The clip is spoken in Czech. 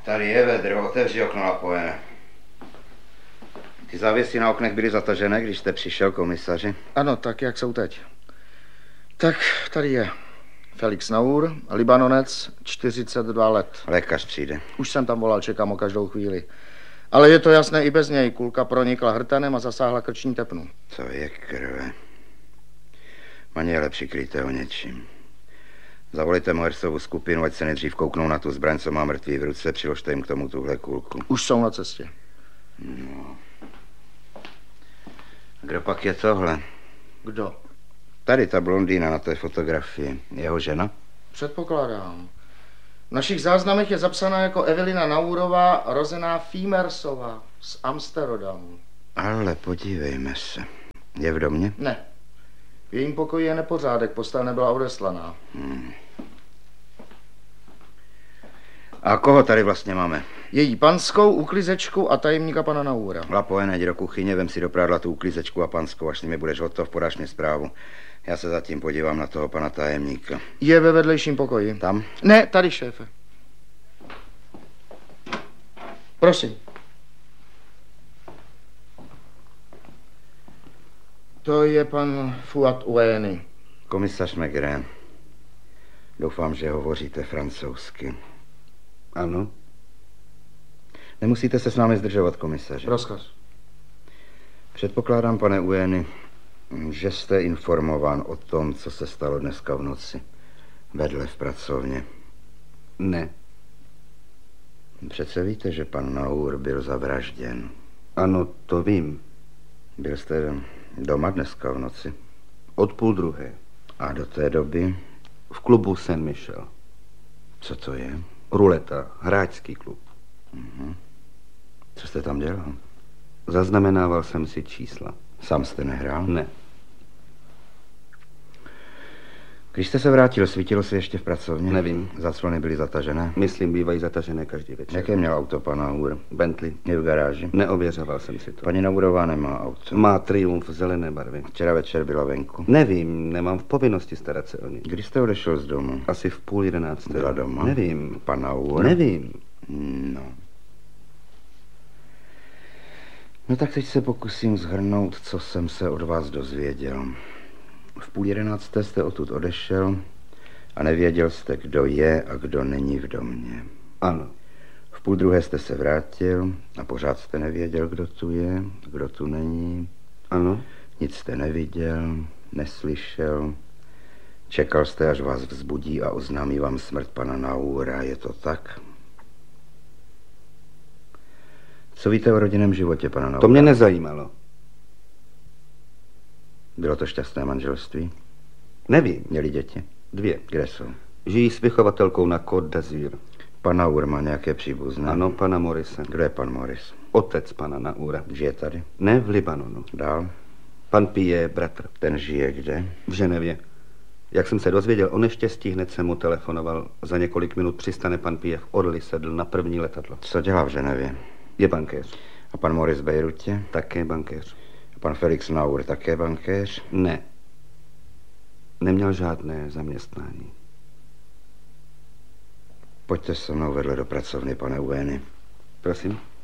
Tady je vedro, otevři okno napojené. Ty závěsy na oknech byly zatažené, když jste přišel, komisaři? Ano, tak jak jsou teď. Tak tady je Felix Naur, Libanonec, 42 let. Lékař přijde. Už jsem tam volal, čekám o každou chvíli. Ale je to jasné i bez něj. Kulka pronikla hrtanem a zasáhla krční tepnu. To je krve. Maněle, přikryjte ho něčím. Zavolejte Moersovu skupinu, ať se nejdřív kouknou na tu zbraň, co má mrtvý v ruce, přiložte jim k tomu tuhle kulku. Už jsou na cestě. No. Kdo pak je tohle? Kdo? Tady ta blondýna na té fotografii. Jeho žena? Předpokládám. V našich záznamech je zapsaná jako Evelina Naurová, rozená Fímersova z Amsterodamu. Ale podívejme se. Je v domě? Ne. V jejím pokoji je nepořádek, postel nebyla odeslaná. A koho tady vlastně máme? Její panskou, uklizečku a tajemníka pana Naura. Lapojené, jdi do kuchyně, vem si do prádla tu uklizečku a panskou, až s nimi budeš hotov, podáš mi zprávu. Já se zatím podívám na toho pana tajemníka. Je ve vedlejším pokoji. Tam? Ne, tady, šéfe. Prosím. To je pan Fuad Ueni. Komisař Maigret. Doufám, že hovoříte francouzsky. Ano. Nemusíte se s námi zdržovat, komisaři. Rozkaz. Předpokládám, pane Ueni, že jste informován o tom, co se stalo dneska v noci. Vedle v pracovně. Ne. Přece víte, že pan Naur byl zavražděn. Ano, to vím. Byl jste doma dneska v noci? Od 12:30. A do té doby? V klubu Saint-Michel. Co to je? Ruleta, hráčský klub. Co jste tam dělal? Zaznamenával jsem si čísla. Sám jste nehrál? Ne. Když jste se vrátil, svítilo se ještě v pracovně? Nevím. Zaclony byly zatažené? Myslím, bývají zatažené každý večer. Jaké měl auto pan Naur? Bentley. Je v garáži? Neověřoval jsem si to. Paní Naurová nemá auto. Má Triumf zelené barvy. Včera večer byla venku. Nevím, nemám v povinnosti starat se o ní. Kdy jste odešel z domu? Asi v 10:30. Byla doma? Nevím. Pan Naur? Nevím. No. No tak teď se pokusím shrnout, co jsem se od vás dozvěděl. V 10:30 jste odtud odešel a nevěděl jste, kdo je a kdo není v domě. Ano. V 11:30 jste se vrátil a pořád jste nevěděl, kdo tu je, kdo tu není. Ano. Nic jste neviděl, neslyšel. Čekal jste, až vás vzbudí a oznámí vám smrt pana Naura. Je to tak? Co víte o rodinném životě pana Naura? To mě nezajímalo. Bylo to šťastné manželství? Nevím. Měli děti? 2. Kde jsou? Žijí s vychovatelkou na Côte d'Azur. Pan Naur má nějaké příbuzné? Ano, pana Morise. Kdo je pan Morris? Otec pana Naura. Žije tady? Ne v Libanonu. Dál? Pan Pije, bratr. Ten žije kde? V Ženevě. Jak jsem se dozvěděl o neštěstí, hned jsem mu telefonoval. Za několik minut přistane pan Pije v Orly, sedl na první letadlo. Co dělá v Ženevě? Je bankéř. A pan Morris v Bejrutě? Také bankéř. A pan Felix Naur také bankéř? Ne. Neměl žádné zaměstnání. Pojďte se mnou vedle do pracovny, pane Ueni. Prosím?